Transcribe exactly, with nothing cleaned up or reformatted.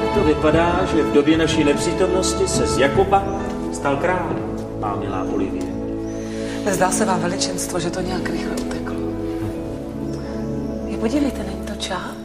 to vypadá, že v době naší nepřítomnosti se z Jakoba stal král, má milá Olivie. Zdá se vám, veličenstvo, že to nějak rychle uteklo. Je, podívejte, není to čas?